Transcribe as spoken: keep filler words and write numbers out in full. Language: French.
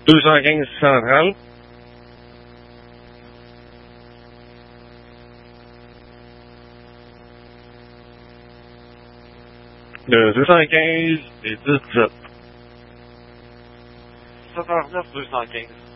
deux cent quinze six cent trente. De deux cent quinze et dix-sept. soixante-neuf deux cent quinze.